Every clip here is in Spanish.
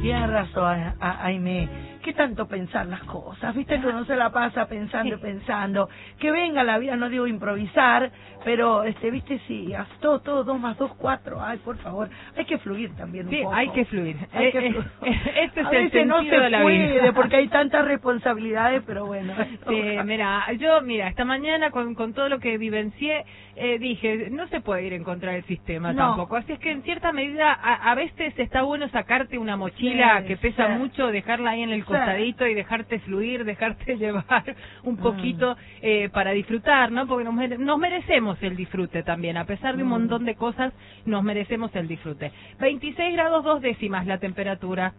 Tienes razón, Aimé. ¿Qué tanto pensar las cosas? Viste que uno se la pasa pensando y pensando. Que venga la vida, no digo improvisar, pero, viste, sí, haz todo, 2 más 2, 4. Ay, por favor, hay que fluir también un poco. Hay que fluir. Este es a el veces no sentido se de la puede, vida. porque hay tantas responsabilidades, pero bueno. Sí, mira, esta mañana con todo lo que vivencié, dije, no se puede ir en contra del sistema tampoco. Así es que en cierta medida, a veces está bueno sacarte una mochila que pesa mucho, dejarla ahí en el costadito y dejarte fluir, dejarte llevar un poquito para disfrutar, ¿no? Porque nos merecemos el disfrute también, a pesar de un montón de cosas, nos merecemos el disfrute. 26 grados 2 décimas la temperatura.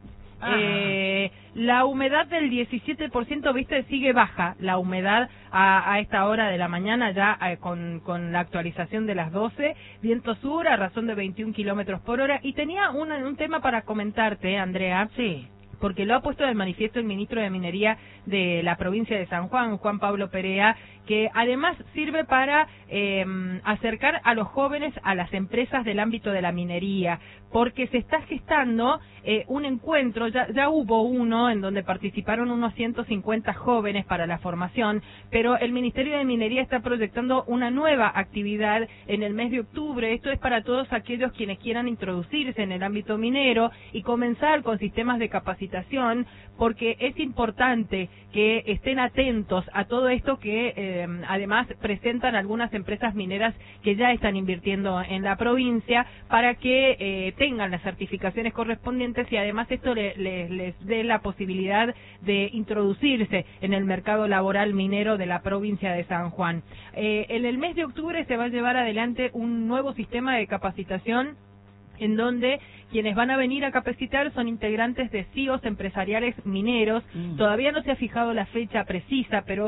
La humedad del 17%, viste, sigue baja la humedad a esta hora de la mañana, ya con la actualización de las 12, viento sur a razón de 21 kilómetros por hora. Y tenía un tema para comentarte, Andrea. Sí. Porque lo ha puesto de manifiesto el ministro de Minería de la provincia de San Juan, Juan Pablo Perea, que además sirve para acercar a los jóvenes a las empresas del ámbito de la minería, porque se está gestando un encuentro, ya hubo uno en donde participaron unos 150 jóvenes para la formación, pero el Ministerio de Minería está proyectando una nueva actividad en el mes de octubre. Esto es para todos aquellos quienes quieran introducirse en el ámbito minero y comenzar con sistemas de capacitación, porque es importante que estén atentos a todo esto que además presentan algunas empresas mineras que ya están invirtiendo en la provincia, para que tengan las certificaciones correspondientes y además esto les dé la posibilidad de introducirse en el mercado laboral minero de la provincia de San Juan. En el mes de octubre se va a llevar adelante un nuevo sistema de capacitación en donde quienes van a venir a capacitar son integrantes de CIOs empresariales mineros. Todavía no se ha fijado la fecha precisa, pero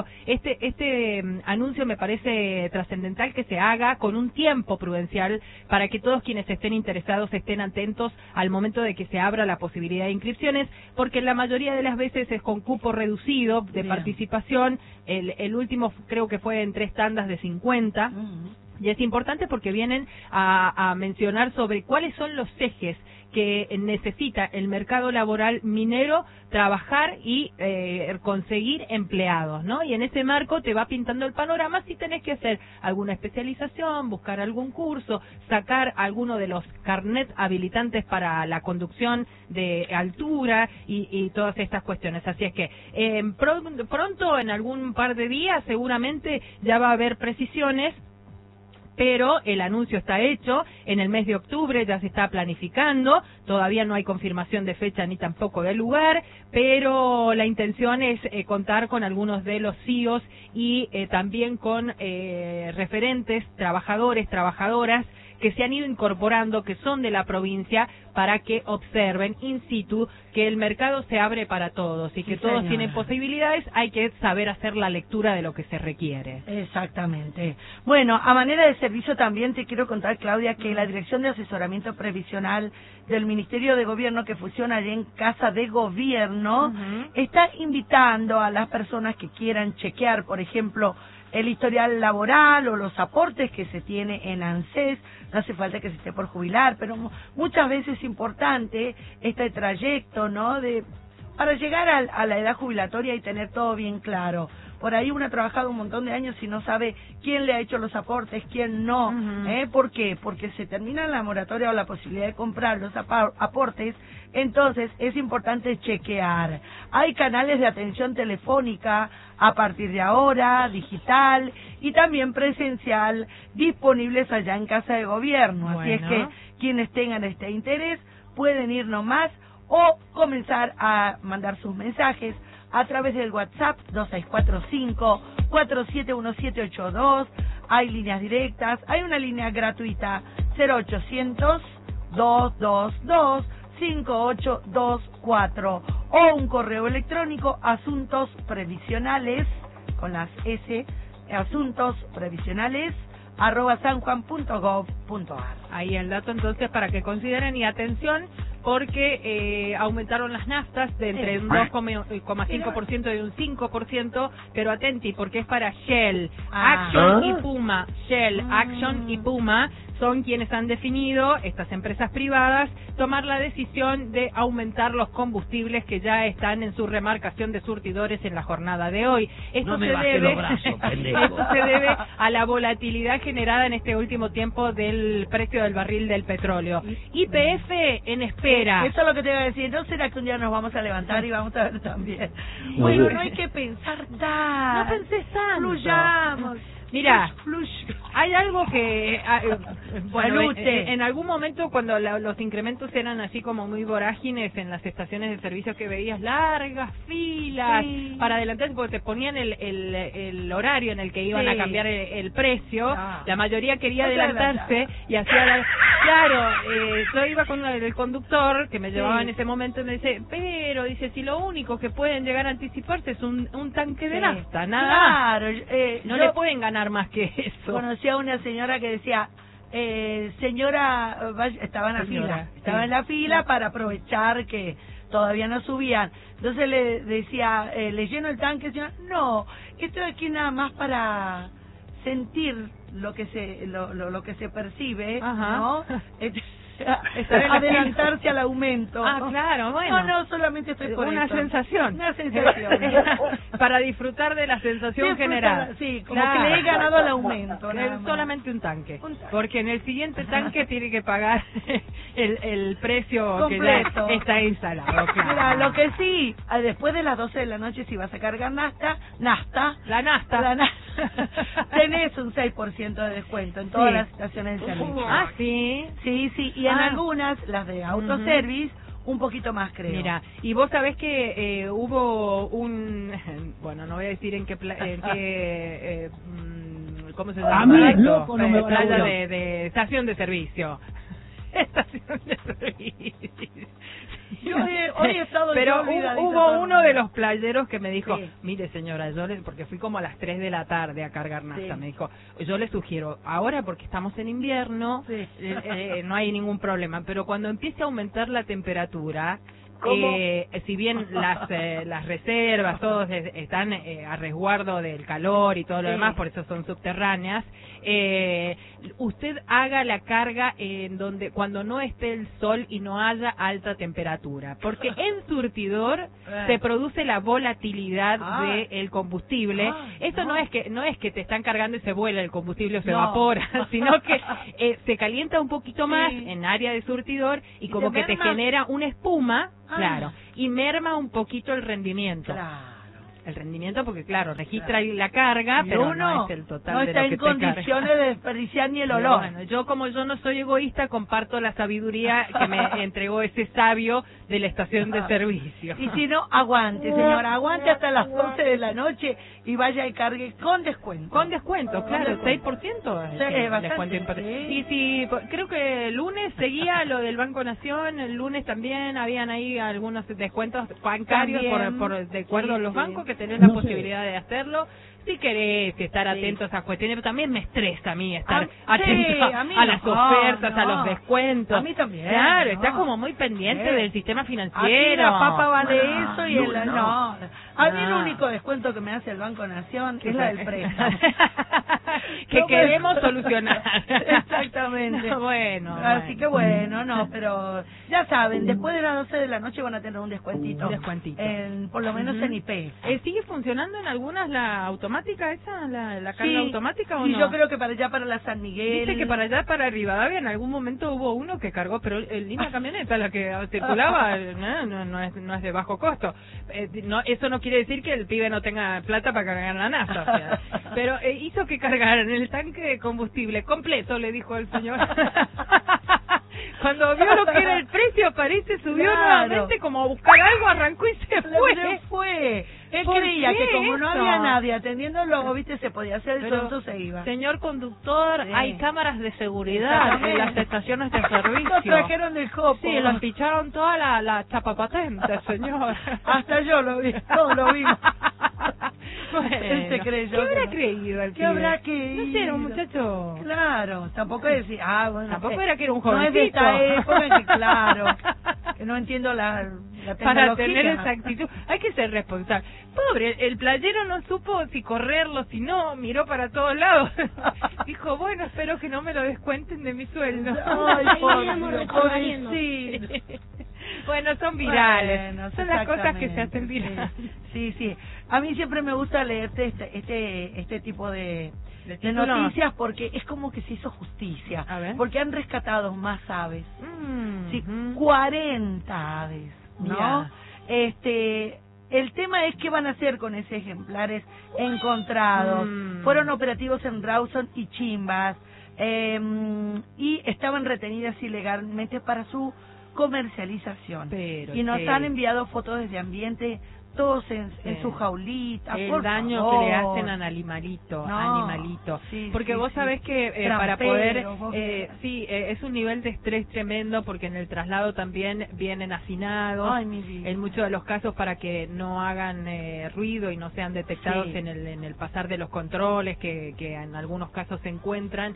este anuncio me parece trascendental que se haga con un tiempo prudencial para que todos quienes estén interesados estén atentos al momento de que se abra la posibilidad de inscripciones, porque la mayoría de las veces es con cupo reducido de participación. El último creo que fue en 3 tandas de 50. Y es importante porque vienen a mencionar sobre cuáles son los ejes que necesita el mercado laboral minero trabajar y conseguir empleados, ¿no? Y en ese marco te va pintando el panorama si tenés que hacer alguna especialización, buscar algún curso, sacar alguno de los carnet habilitantes para la conducción de altura y todas estas cuestiones. Así es que pronto, en algún par de días, seguramente ya va a haber precisiones, pero el anuncio está hecho. En el mes de octubre ya se está planificando, todavía no hay confirmación de fecha ni tampoco de lugar, pero la intención es contar con algunos de los CIOs y también con referentes, trabajadores, trabajadoras que se han ido incorporando, que son de la provincia, para que observen in situ que el mercado se abre para todos y que todos tienen posibilidades. Hay que saber hacer la lectura de lo que se requiere. Exactamente. Bueno, a manera de servicio también te quiero contar, Claudia, que la Dirección de Asesoramiento Previsional del Ministerio de Gobierno, que funciona allí en Casa de Gobierno, está invitando a las personas que quieran chequear, por ejemplo, el historial laboral o los aportes que se tiene en ANSES. No hace falta que se esté por jubilar, pero muchas veces es importante este trayecto, ¿no?, para llegar a la edad jubilatoria y tener todo bien claro. Por ahí uno ha trabajado un montón de años y no sabe quién le ha hecho los aportes, quién no. ¿Por qué? Porque se termina la moratoria o la posibilidad de comprar los aportes, entonces es importante chequear. Hay canales de atención telefónica a partir de ahora, digital y también presencial, disponibles allá en Casa de Gobierno. Así es que quienes tengan este interés pueden ir nomás o comenzar a mandar sus mensajes a través del WhatsApp 2645-471782. Hay líneas directas, hay una línea gratuita 0800-222-5824 o un correo electrónico asuntosprevisionales con las S, asuntosprevisionales @sanjuan.gov.ar. Ahí el dato entonces para que consideren, y atención porque aumentaron las naftas de entre un 2,5% y un 5%, pero atenti porque es para Shell, Action y Puma. Shell, Action y Puma son quienes han definido, estas empresas privadas, tomar la decisión de aumentar los combustibles que ya están en su remarcación de surtidores en la jornada de hoy. Esto se debe a la volatilidad generada en este último tiempo del precio del barril del petróleo. YPF en espera. Eso es lo que te iba a decir. ¿No será que un día nos vamos a levantar y vamos a ver también? Bueno, no hay que pensar tanto. No pensés tanto. Fluyamos. Mira, hay algo que, bueno, en algún momento cuando los incrementos eran así como muy vorágines en las estaciones de servicio, que veías largas filas para adelantarse porque te ponían el horario en el que iban a cambiar el precio, la mayoría quería adelantarse y hacía yo iba con el conductor que me llevaba en ese momento y me dice, pero dice, si lo único que pueden llegar a anticiparse es un tanque de nafta, nada más. No le pueden ganar más que eso. Conocí a una señora que decía, señora, estaba en la fila para aprovechar que todavía no subían. Entonces le decía, ¿le lleno el tanque? Señora, no, esto es aquí nada más para sentir lo que se percibe, ¿no? Adelantarse al aumento. Claro, bueno. No, solamente estoy por una eso. sensación. Una sensación. Para disfrutar de la sensación general. Sí, como que le he ganado al aumento. Es solamente un tanque. Porque en el siguiente tanque tiene que pagar el precio completo que ya está instalado. Claro. Mira, lo que sí, después de las 12 de la noche, si vas a cargar nafta, tenés un 6% de descuento en todas las estaciones de servicio. Sí. Sí, y en algunas, las de autoservice, un poquito más, creo. Mira, y vos sabés que hubo bueno, no voy a decir en qué ¿cómo se llama? A mí, loco, no me van a playa de estación de servicio. Estación de servicio. Hoy he estado pero hubo uno de los playeros que me dijo, mire señora, porque fui como a las 3 de la tarde a cargar nafta, me dijo, yo le sugiero, ahora porque estamos en invierno, no hay ningún problema, pero cuando empiece a aumentar la temperatura, si bien las reservas todos están a resguardo del calor y todo lo demás, por eso son subterráneas, usted haga la carga cuando no esté el sol y no haya alta temperatura, porque en surtidor se produce la volatilidad del combustible. Esto no es que te están cargando y se vuela el combustible o se evapora, sino que se calienta un poquito más en área de surtidor y como que te genera una espuma. Claro, y merma un poquito el rendimiento. El rendimiento porque, claro, registra la carga, pero no es el total de lo que te carga. No está en condiciones de desperdiciar ni el olor. Bueno, como yo no soy egoísta, comparto la sabiduría que me entregó ese sabio de la estación de servicio. Y si no, aguante, señora, aguante hasta las 12 de la noche y vaya y cargue con descuento. Con descuento, claro, 6%. Descuento. Y si, creo que el lunes seguía lo del Banco Nación, el lunes también habían ahí algunos descuentos bancarios de acuerdo a los bancos, que tenés la posibilidad de hacerlo. Si querés estar atento a esas cuestiones, pero también me estresa a mí estar atento a las ofertas, a los descuentos. A mí también. Claro, está como muy pendiente del sistema financiero. Aquí la papa vale eso y a mí el único descuento que me hace el Banco Nación es la del préstamo. Que queremos solucionar. Exactamente. Así que bueno, pero ya saben, después de las 12 de la noche van a tener un descuentito. Por lo menos en IP. ¿Sigue funcionando en algunas la automática esa, la carga automática o no? Sí, yo creo que para allá, para la San Miguel. Dice que para allá, para Rivadavia, en algún momento hubo uno que cargó, pero en línea camioneta, la que circulaba, no es de bajo costo. Eso no quiere decir que el pibe no tenga plata para cargar la nafta, o sea, pero hizo que cargaran el tanque de combustible completo, le dijo el señor. Cuando vio lo que era el precio, parece, subió nuevamente como a buscar algo, arrancó y se fue. Él creía que como no había nadie atendiéndolo, viste, se podía hacer eso, entonces se iba. Señor conductor, hay cámaras de seguridad en las estaciones de servicio. Lo trajeron del copo. Sí, lo ficharon toda la chapa patente, señor. Hasta yo lo vi, todos lo vimos. Bueno, él se creyó. ¿Qué habrá creído el pibe? ¿Qué habrá creído? No sé, era un muchacho. Claro, tampoco decía, bueno. Tampoco era que era un jovencito. No es de esta época, que claro. Que no entiendo la tecnología. Para tener esa actitud, hay que ser responsable. Pobre, el playero no supo si correrlo, si no, miró para todos lados. Dijo, bueno, espero que no me lo descuenten de mi sueldo. Ay, pobrecito. sí. Bueno, son virales. Bueno, son las cosas que se hacen virales. Sí, sí. A mí siempre me gusta leerte este tipo de noticias porque es como que se hizo justicia. A ver. Porque han rescatado más aves. Sí, Ujú. 40 aves, ¿no? Mira. El tema es qué van a hacer con esos ejemplares encontrados. Fueron operativos en Rawson y Chimbas y estaban retenidas ilegalmente para su comercialización. Pero y nos sí. han enviado fotos desde ambiente, todos en su jaulita. El por daño favor. que le hacen al animalito, Sí, porque sí, vos sí. sabés que para Tramperos, poder, vos es un nivel de estrés tremendo porque en el traslado también vienen hacinados. Ay, mi vida. En muchos de los casos para que no hagan ruido y no sean detectados Sí. en el pasar de los controles que en algunos casos se encuentran,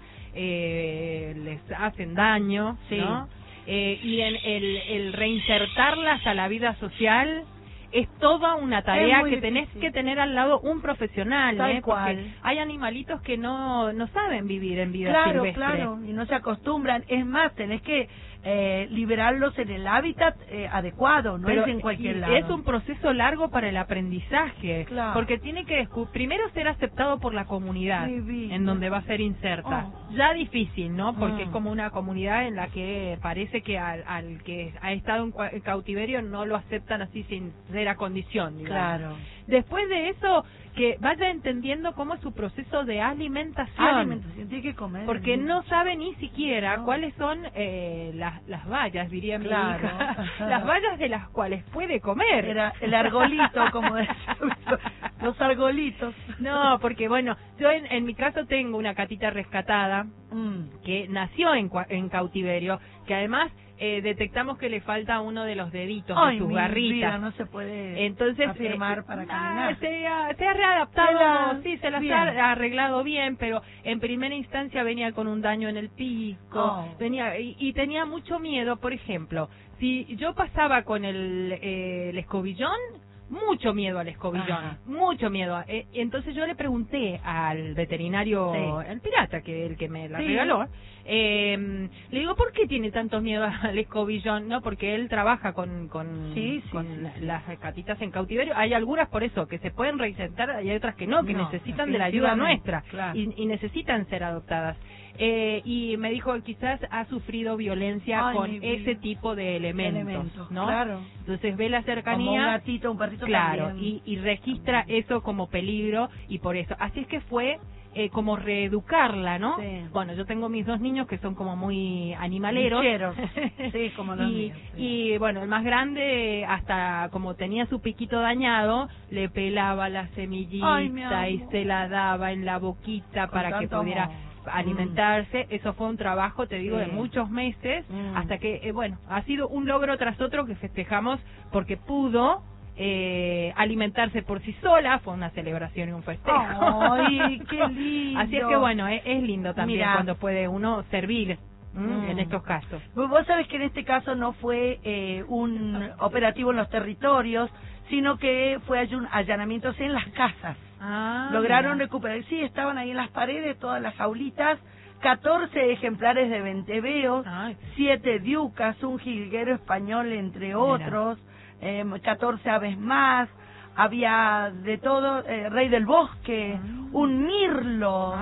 les hacen daño, Sí. ¿no? Y en el reinsertarlas a la vida social es toda una tarea muy que tenés difícil. que tener al lado un profesional, Tal porque cual. hay animalitos que no saben vivir en vida Claro, silvestre. claro, y no se acostumbran. Es más, tenés que liberarlos en el hábitat adecuado, no Pero es en cualquier y lado. es un proceso largo para el aprendizaje, Claro. porque tiene que primero ser aceptado por la comunidad Mi vida. en donde va a ser inserta. Oh. Ya difícil, ¿no? Porque es Mm. como una comunidad en la que parece que al que ha estado en cautiverio no lo aceptan así sin ser a condición, digamos. Claro. Después de eso, que vaya entendiendo cómo es su proceso de alimentación. Alimentación, tiene que comer. Porque no sabe ni siquiera No. cuáles son las vallas, diría mi Claro. hija. Las vallas de las cuales puede comer. Era el argolito, como decía. Los argolitos. No, porque bueno, yo en mi caso tengo una catita rescatada que nació en cautiverio, que además detectamos que le falta uno de los deditos Ay, de sus mi garritas. vida, no se puede Entonces, afirmar para caminar. se ha readaptado, se las bien. ha arreglado bien, pero en primera instancia venía con un daño en el pico, Oh. venía y tenía mucho miedo, por ejemplo, si yo pasaba con el escobillón, mucho miedo al escobillón, Ajá. mucho miedo. Entonces yo le pregunté al veterinario, Sí. el pirata, que el que me la Sí. regaló, le digo, ¿por qué tiene tanto miedo al escobillón? No, porque él trabaja con Sí, las catitas en cautiverio. Hay algunas por eso que se pueden reinsertar y hay otras que no, que No, necesitan de la ayuda definitivamente, nuestra claro. y necesitan ser adoptadas. Y me dijo que quizás ha sufrido violencia Ay, mi con vida. ese tipo de elementos, ¿no? Claro. Entonces ve la cercanía, Como un gatito, un perrito claro, también. y registra eso como peligro y por eso. Así es que fue como reeducarla, ¿no? Sí. Bueno, yo tengo mis dos niños que son como muy animaleros. Bicheros. Sí, como los y, míos, sí. y bueno, el más grande, hasta como tenía su piquito dañado, le pelaba la Ay, mi semillita y amor. se la daba en la boquita Con para que tanto pudiera amor. alimentarse. Eso fue un trabajo, te digo, Sí. de muchos meses, Mm. hasta que, bueno, ha sido un logro tras otro que festejamos porque pudo alimentarse por sí sola. Fue una celebración y un festejo. Ay, qué lindo. Así es que bueno, es lindo también Mirá. cuando puede uno servir en estos casos. Vos sabés que en este caso no fue un operativo en los territorios, sino que fue allanamientos en las casas. Lograron mira. recuperar, sí, estaban ahí en las paredes, todas las jaulitas, 14 ejemplares de venteveos, Ay. 7 diucas, un jilguero español, entre otros, 14 aves más, había de todo, rey del bosque, un mirlo,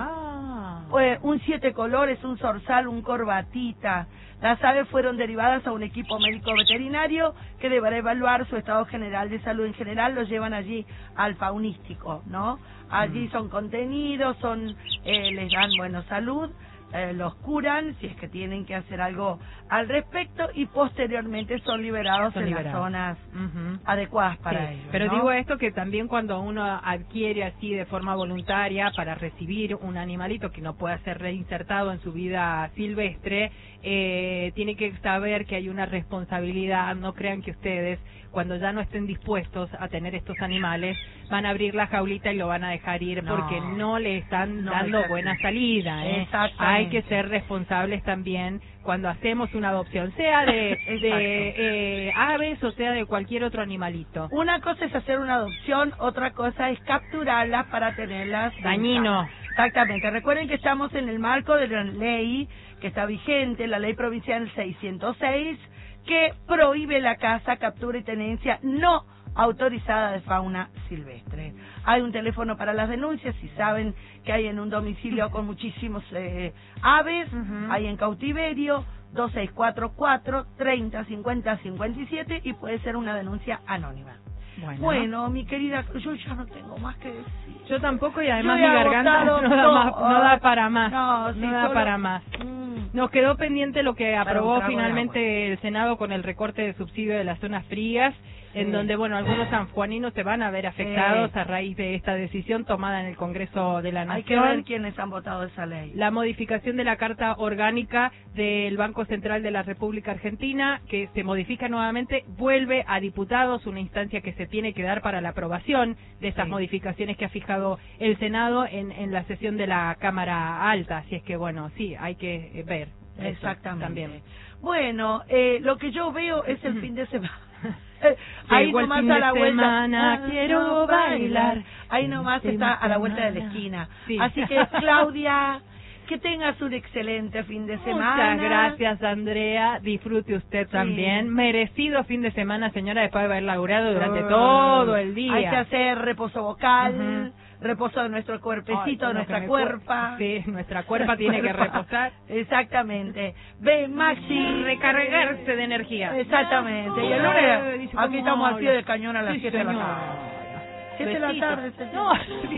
un 7 colores, un zorzal, un corbatita. Las aves fueron derivadas a un equipo médico veterinario que deberá evaluar su estado general de salud. En general los llevan allí al faunístico, ¿no? Allí son contenidos, les dan, bueno, salud, los curan si es que tienen que hacer algo al respecto y posteriormente son liberados las zonas adecuadas para ellos. Pero ¿no? digo esto que también cuando uno adquiere así de forma voluntaria para recibir un animalito que no pueda ser reinsertado en su vida silvestre, tiene que saber que hay una responsabilidad. No crean que ustedes, cuando ya no estén dispuestos a tener estos animales, van a abrir la jaulita y lo van a dejar ir, No. porque no le están No, dando exacto. buena salida. Exactamente. hay que ser responsables también cuando hacemos una adopción, sea de aves o sea de cualquier otro animalito. Una cosa es hacer una adopción, otra cosa es capturarlas para tenerlas. Dañino. Exactamente. Recuerden que estamos en el marco de la ley que está vigente, la ley provincial 606, que prohíbe la caza, captura y tenencia no autorizada de fauna silvestre. Hay un teléfono para las denuncias, si saben que hay en un domicilio con muchísimos aves, hay en cautiverio, 2644 30 50 57 y puede ser una denuncia anónima. Bueno, mi querida, yo ya no tengo más que decir. Yo tampoco, y además mi garganta no da para más. No da para más. Nos quedó pendiente lo que aprobó finalmente el Senado con el recorte de subsidio de las zonas frías, en donde, bueno, algunos sanjuaninos se van a ver afectados a raíz de esta decisión tomada en el Congreso de la Nación. Hay que ver quiénes han votado esa ley. La modificación de la Carta Orgánica del Banco Central de la República Argentina, que se modifica nuevamente, vuelve a diputados, una instancia que se tiene que dar para la aprobación de estas modificaciones que ha fijado el Senado en la sesión de la Cámara Alta. Así es que, bueno, sí, hay que ver. Exactamente. También. Bueno, lo que yo veo es el fin de semana. Ahí nomás a la vuelta, quiero bailar. Ahí nomás está a la vuelta de la esquina. Sí. Así que, Claudia, que tengas un excelente fin de semana. Muchas gracias, Andrea. Disfrute usted también. Merecido fin de semana, señora, después de haber laburado durante todo el día. Hay que hacer reposo vocal. Reposo de nuestro cuerpecito, de nuestra cuerpa. Sí, nuestra cuerpa tiene que reposar. Exactamente. Ve, Maxi. Recargarse de energía. Exactamente. Y el lunes, aquí estamos al pie del cañón a las 7 de la tarde. 7 de la tarde. No,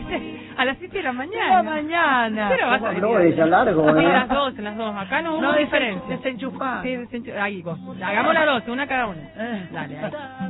a las 7 de la mañana. De la mañana. Pero vas a no, es largo, ¿no? las 12, las 2. Acá no hubo diferencia. Desenchufar. Sí, ahí vos. Hagamos las 12, una cada una. Dale, ahí.